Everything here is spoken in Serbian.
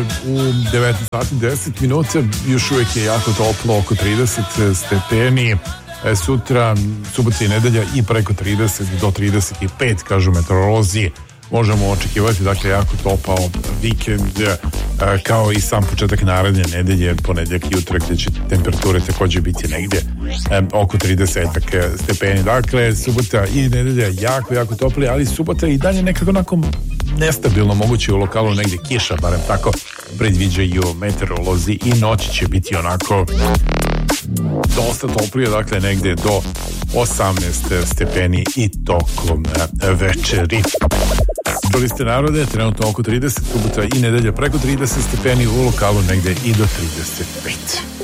u 19 sati 10 minuta, još uvijek je jako toplo, oko 30 stepeni. Sutra, subota i nedelja i preko 30 do 35, kažu meteorolozi. Možemo očekivati, dakle, jako topao vikend, kao i sam početak naredne nedelje, ponedjeljak i utorak, gdje će temperature također biti negdje oko 30 stepeni. Dakle, subota i nedelja jako topli, ali subota i dalje nekako onako nestabilno, moguće u lokalu negdje kiša, barem tako predviđaju meteorolozi, i noći će biti onako dosta toplije, dakle negdje do 18 stepeni i tokom večeri. Čuli ste, narode, trenutno oko 30, subota i nedelja preko 30 stepeni, u lokalu negdje i do 35.